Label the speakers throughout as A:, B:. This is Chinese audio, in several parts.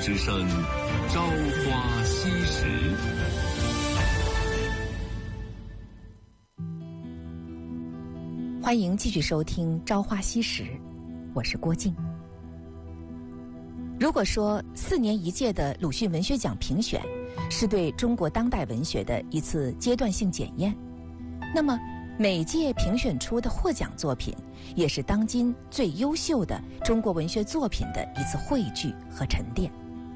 A: 之声，朝花夕拾。
B: 欢迎继续收听《朝花夕拾》，我是郭静。如果说4年一届的鲁迅文学奖评选是对中国当代文学的一次阶段性检验，那么每届评选出的获奖作品也是当今最优秀的中国文学作品的一次汇聚和沉淀。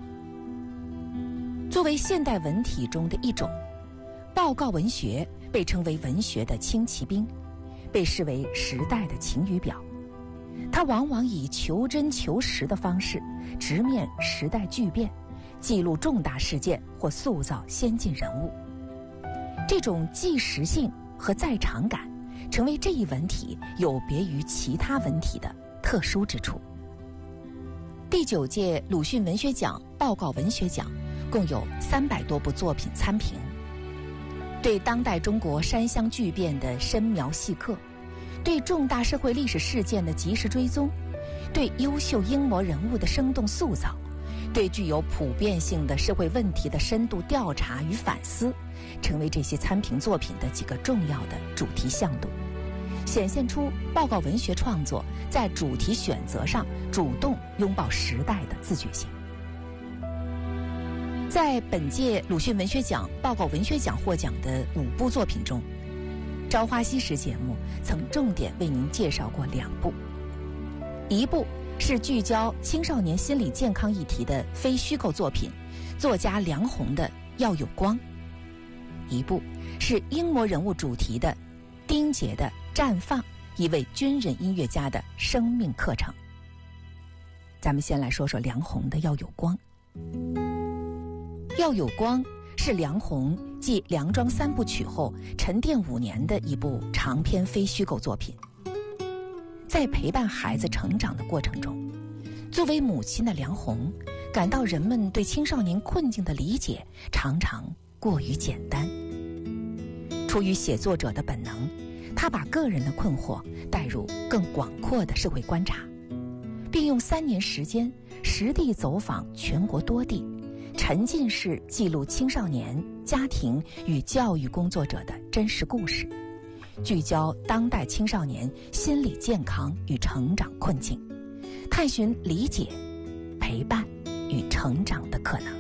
B: 作为现代文体中的一种，报告文学被称为文学的轻骑兵，被视为时代的晴雨表。它往往以求真求实的方式直面时代巨变，记录重大事件或塑造先进人物。这种纪实性和在场感成为这一文体有别于其他文体的特殊之处。第9届鲁迅文学奖报告文学奖共有300多部作品参评，对当代中国山乡巨变的深描细刻，对重大社会历史事件的及时追踪，对优秀英模人物的生动塑造，对具有普遍性的社会问题的深度调查与反思，成为这些参评作品的几个重要的主题向度，显现出报告文学创作在主题选择上主动拥抱时代的自觉性。在本届鲁迅文学奖报告文学奖获奖的5部作品中，朝花夕拾节目曾重点为您介绍过2部，一部是聚焦青少年心理健康议题的非虚构作品，作家梁鸿的《要有光》，一部是英模人物主题的丁杰的《绽放》，一位军人音乐家的生命课程。咱们先来说说梁鸿的《要有光》。《要有光》是梁鸿继《梁庄3部曲》后沉淀5年的一部长篇非虚构作品。在陪伴孩子成长的过程中，作为母亲的梁鸿感到人们对青少年困境的理解常常过于简单。出于写作者的本能，他把个人的困惑带入更广阔的社会观察，并用3年时间实地走访全国多地，沉浸式记录青少年、家庭与教育工作者的真实故事，聚焦当代青少年心理健康与成长困境，探寻理解、陪伴与成长的可能。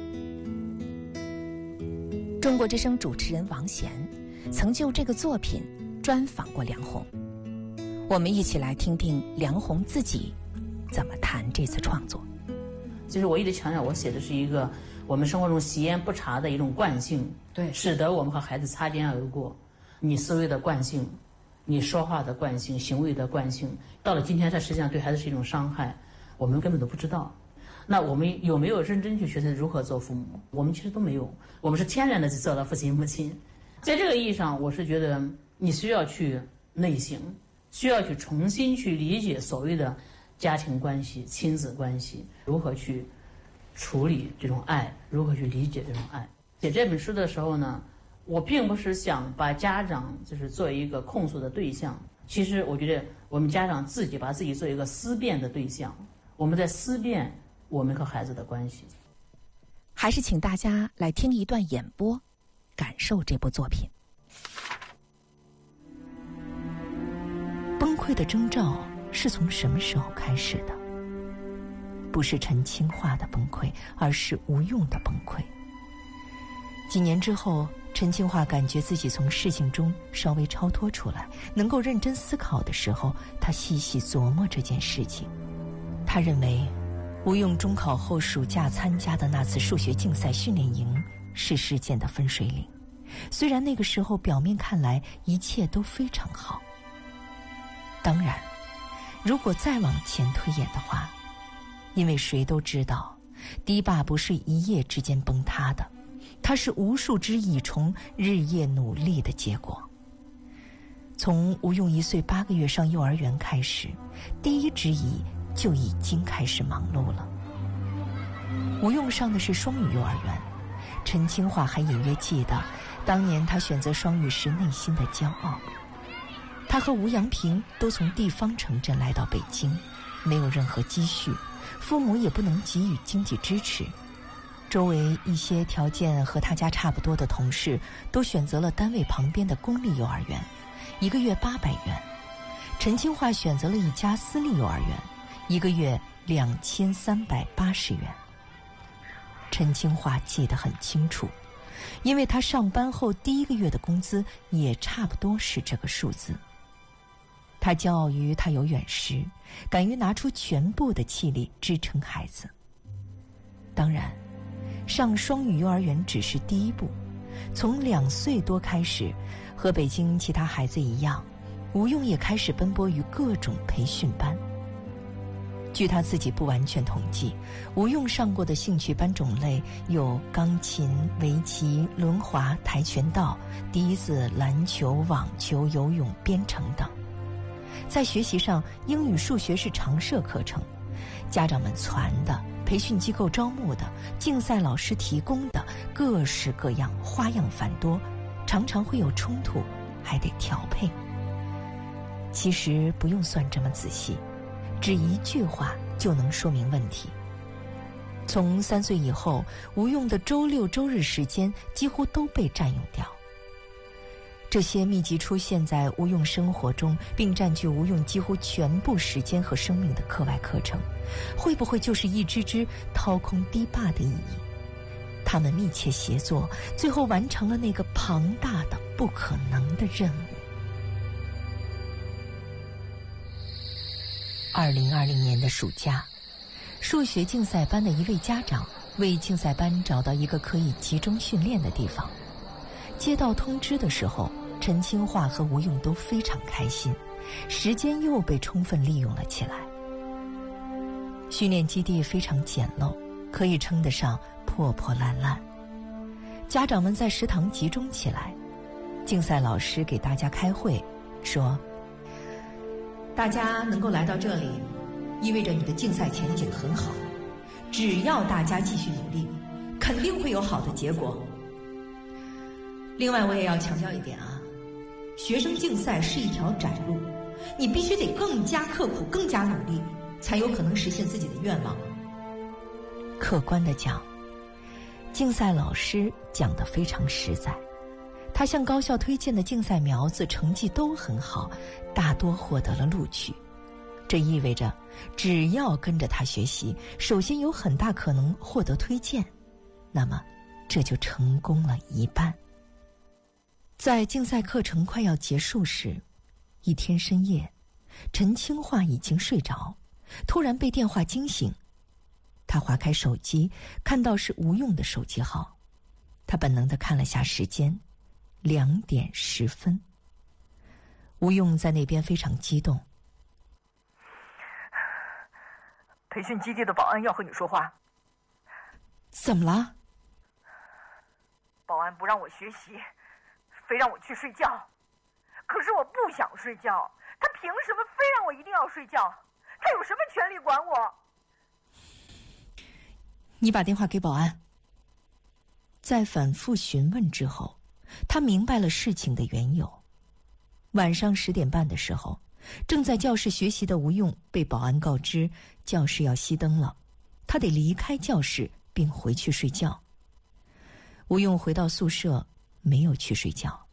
B: 中国之声主持人王贤曾就这个作品专访过梁鸿，我们一起来听听梁鸿自己怎么谈这次创作。
C: 其实我一直强调，我写的是一个我们生活中习烟不查的一种惯性，
D: 对，
C: 使得我们和孩子擦肩而过。你思维的惯性，你说话的惯性，行为的惯性，到了今天，它实际上对孩子是一种伤害，我们根本都不知道。那我们有没有认真去学习如何做父母？我们其实都没有，我们是天然的去做到父亲母亲。在这个意义上，我是觉得你需要去内省，需要去重新去理解所谓的家庭关系、亲子关系，如何去处理这种爱，如何去理解这种爱。写这本书的时候呢，我并不是想把家长就是作为一个控诉的对象，其实我觉得我们家长自己把自己做一个思辨的对象，我们在思辨我们和孩子的关系。
B: 还是请大家来听一段演播，感受这部作品。
E: 崩溃的征兆是从什么时候开始的？不是陈清化的崩溃，而是吴用的崩溃。几年之后，陈清化感觉自己从事情中稍微超脱出来，能够认真思考的时候，他细细琢磨这件事情。他认为吴用中考后暑假参加的那次数学竞赛训练营是事件的分水岭，虽然那个时候表面看来一切都非常好。当然，如果再往前推演的话，因为谁都知道堤坝不是一夜之间崩塌的，它是无数只蚁虫日夜努力的结果。从吴用1岁8个月上幼儿园开始，第一只蚁就已经开始忙碌了。吴用上的是双语幼儿园，陈清化还隐约记得当年他选择双语时内心的骄傲。他和吴阳平都从地方城镇来到北京，没有任何积蓄，父母也不能给予经济支持， 周围一些条件和他家差不多的同事都选择了单位旁边的公立幼儿园，1个月800元。陈清化选择了一家私立幼儿园，1个月2380元。陈清化记得很清楚，因为他上班后第1个月的工资也差不多是这个数字。他骄傲于他有远识，敢于拿出全部的气力支撑孩子。当然，上双语幼儿园只是第一步，从2岁多开始，和北京其他孩子一样，吴用也开始奔波于各种培训班。据他自己不完全统计，吴用上过的兴趣班种类有钢琴、围棋、轮滑、跆拳道、笛子、篮球、网球、游泳、编程等。在学习上，英语、数学是常设课程，家长们传的、培训机构招募的、竞赛老师提供的，各式各样，花样繁多，常常会有冲突，还得调配。其实不用算这么仔细，只一句话就能说明问题。从3岁以后，吴用的周6、周日时间几乎都被占用掉。这些密集出现在吴用生活中，并占据吴用几乎全部时间和生命的课外课程，会不会就是一只只掏空堤坝的意义？他们密切协作，最后完成了那个庞大的、不可能的任务。2020年的暑假，数学竞赛班的一位家长为竞赛班找到一个可以集中训练的地方。接到通知的时候，陈清化和吴用都非常开心，时间又被充分利用了起来。训练基地非常简陋，可以称得上破破烂烂。家长们在食堂集中起来，竞赛老师给大家开会，说：大家能够来到这里，意味着你的竞赛前景很好，只要大家继续努力，肯定会有好的结果。另外我也要强调一点啊，学生竞赛是一条窄路，你必须得更加刻苦，更加努力，才有可能实现自己的愿望。客观地讲，竞赛老师讲得非常实在，他向高校推荐的竞赛苗子成绩都很好，大多获得了录取。这意味着只要跟着他学习，首先有很大可能获得推荐，那么这就成功了一半。在竞赛课程快要结束时，一天深夜，陈清化已经睡着，突然被电话惊醒。他划开手机，看到是吴用的手机号，他本能地看了下时间，2点10分。吴用在那边非常激动。
D: 培训基地的保安要和你说话。
E: 怎么了？
D: 保安不让我学习，非让我去睡觉。可是我不想睡觉，他凭什么非让我一定要睡觉？他有什么权利管我？
E: 你把电话给保安。在反复询问之后，他明白了事情的缘由。晚上10点半的时候，正在教室学习的吴用被保安告知教室要熄灯了，他得离开教室并回去睡觉。吴用回到宿舍，没有去睡觉，